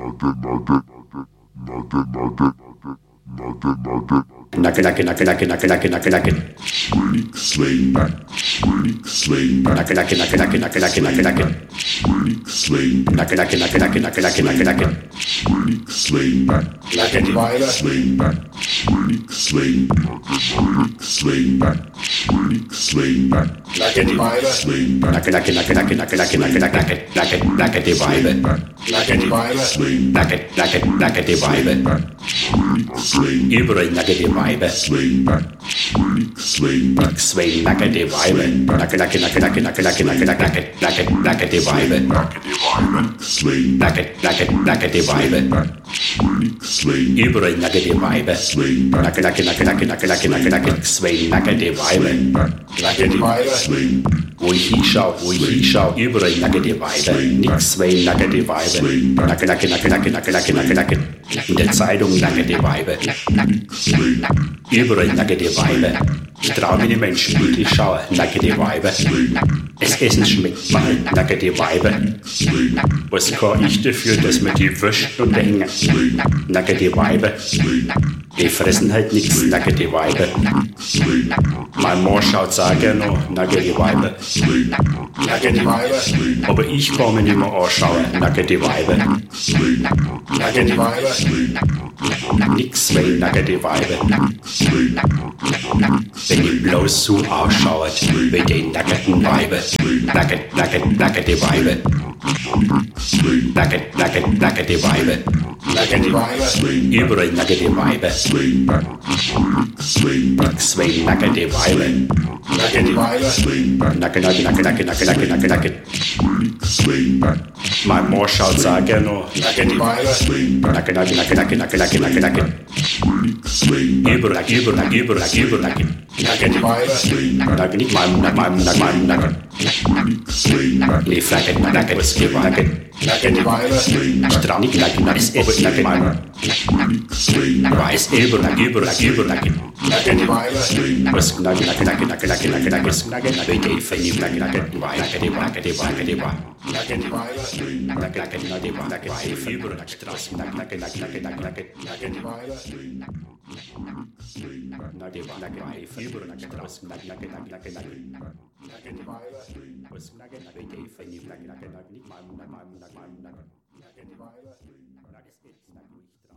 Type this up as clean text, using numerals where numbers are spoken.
Überall nacke die Weiber. Swing, nacke die Weiber. Nacke die Weiber. Nacke die Weiber. Überall nacke die Weiber. Swing, nacke die Weiber. Wo ich hinschau, überall nacke die Weiber. Nix Swing, nacke die Weiber. Nacke. In der Zeitung nacke die Weiber. Überall nacke die Weiber. Ich trau mir die Menschen nicht, ich schaue, nacke die Weiber. Das Essen schmeckt mal, nacke die Weiber. Was kann ich dafür, dass mir die Würste unterhängen? Nacke die Weiber. Die fressen halt nix, nacke die Weiber. Mein Mann schaut, sag er noch, nacke die Weiber. Nacke die Weiber. Aber ich kann mir nicht mehr anschauen, nacke die Weiber. Nacke die Weiber. Nix, weil nacke die Weiber. Wenn ich bloß so ausschaut, wie die nackten Weiber. Nacke die Weiber. Nacke die Weiber. Nacke die Weiber. Überall nacke die Weiber. Nix, weil nacke die Weiber. Nacke die Weiber. Nacke. Mein Mann schaut, sag er noch, nacke die Weiber. Nacke. Überall. Nacke die Weiber. Nacke nicht meinem Nacken. Die Flagge, nacke, was gewagt. Nacke die Weiber. Stramm nicht nacke, ist es nacke meinem. Weiß, überall. Nacke die Weiber. Was nacke, was nacke, wie die Fanny, nacke die Weiber. Nacke die Weiber. Nacke, Fieber, Straße, nacke die Weiber. Fieber, Straße, nacke die Weiber. Was nacke, wie die Fanny, nacke, nicht meinem, nacke die Weiber.